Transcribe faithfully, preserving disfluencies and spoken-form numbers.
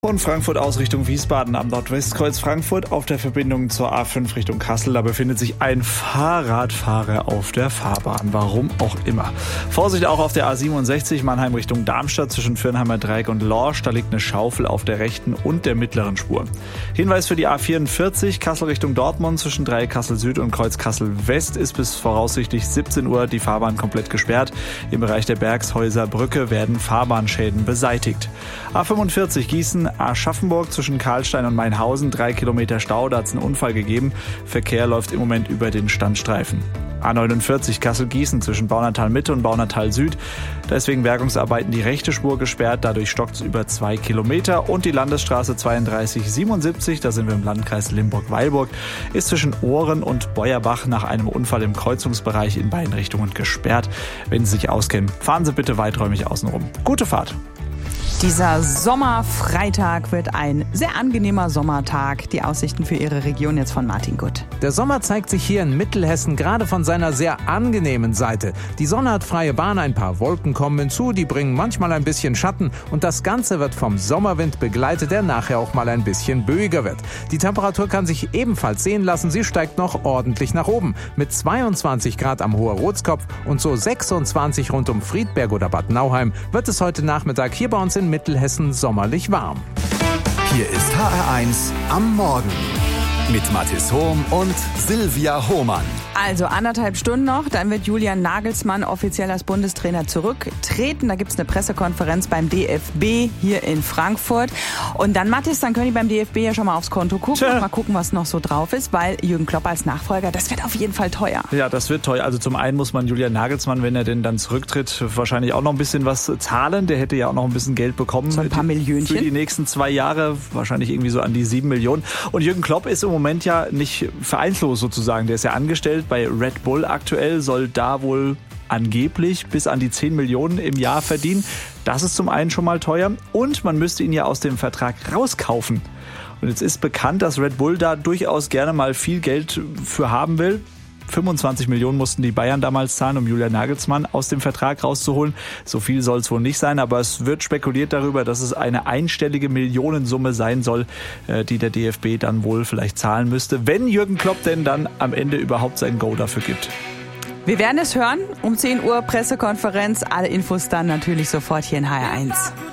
Von Frankfurt aus Richtung Wiesbaden am Nordwestkreuz Frankfurt auf der Verbindung zur A fünf Richtung Kassel. Da befindet sich ein Fahrradfahrer auf der Fahrbahn. Warum auch immer. Vorsicht auch auf der A siebenundsechzig Mannheim Richtung Darmstadt zwischen Fürnheimer Dreieck und Lorsch. Da liegt eine Schaufel auf der rechten und der mittleren Spur. Hinweis für die A vierundvierzig Kassel Richtung Dortmund zwischen Dreieck Kassel Süd und Kreuz Kassel West ist bis voraussichtlich siebzehn Uhr die Fahrbahn komplett gesperrt. Im Bereich der Bergshäuser Brücke werden Fahrbahnschäden beseitigt. A fünfundvierzig Gießen Aschaffenburg zwischen Karlstein und Mainhausen, drei Kilometer Stau, da hat es einen Unfall gegeben. Verkehr läuft im Moment über den Standstreifen. A neunundvierzig Kassel-Gießen zwischen Baunatal Mitte und Baunatal Süd. Da ist wegen Bergungsarbeiten die rechte Spur gesperrt, dadurch stockt es über zwei Kilometer. Und die Landesstraße zweiunddreißig siebenundsiebzig, da sind wir im Landkreis Limburg-Weilburg, ist zwischen Ohren und Beuerbach nach einem Unfall im Kreuzungsbereich in beiden Richtungen gesperrt. Wenn Sie sich auskennen, fahren Sie bitte weiträumig außenrum. Gute Fahrt! Dieser Sommerfreitag wird ein sehr angenehmer Sommertag. Die Aussichten für Ihre Region jetzt von Martin Gutt. Der Sommer zeigt sich hier in Mittelhessen gerade von seiner sehr angenehmen Seite. Die Sonne hat freie Bahn, ein paar Wolken kommen hinzu, die bringen manchmal ein bisschen Schatten und das Ganze wird vom Sommerwind begleitet, der nachher auch mal ein bisschen böiger wird. Die Temperatur kann sich ebenfalls sehen lassen, sie steigt noch ordentlich nach oben. Mit zweiundzwanzig Grad am Hoher-Rotskopf und so sechsundzwanzig rund um Friedberg oder Bad Nauheim wird es heute Nachmittag hier bei uns in Mittelhessen sommerlich warm. Hier ist H R eins am Morgen mit Mathis Hohm und Silvia Hohmann. Also anderthalb Stunden noch, dann wird Julian Nagelsmann offiziell als Bundestrainer zurücktreten. Da gibt es eine Pressekonferenz beim D F B hier in Frankfurt. Und dann, Mathis, dann können die beim D F B ja schon mal aufs Konto gucken Tja. und mal gucken, was noch so drauf ist, weil Jürgen Klopp als Nachfolger, das wird auf jeden Fall teuer. Ja, das wird teuer. Also zum einen muss man Julian Nagelsmann, wenn er denn dann zurücktritt, wahrscheinlich auch noch ein bisschen was zahlen. Der hätte ja auch noch ein bisschen Geld bekommen. So ein paar Millionchen. Für die nächsten zwei Jahre, wahrscheinlich irgendwie so an die sieben Millionen. Und Jürgen Klopp ist im Moment ja nicht vereinslos sozusagen. Der ist ja angestellt bei Red Bull aktuell, soll da wohl angeblich bis an die zehn Millionen im Jahr verdienen. Das ist zum einen schon mal teuer und man müsste ihn ja aus dem Vertrag rauskaufen. Und jetzt ist bekannt, dass Red Bull da durchaus gerne mal viel Geld für haben will. fünfundzwanzig Millionen mussten die Bayern damals zahlen, um Julian Nagelsmann aus dem Vertrag rauszuholen. So viel soll es wohl nicht sein, aber es wird spekuliert darüber, dass es eine einstellige Millionensumme sein soll, die der D F B dann wohl vielleicht zahlen müsste, wenn Jürgen Klopp denn dann am Ende überhaupt sein Go dafür gibt. Wir werden es hören, um zehn Uhr Pressekonferenz, alle Infos dann natürlich sofort hier in H R eins.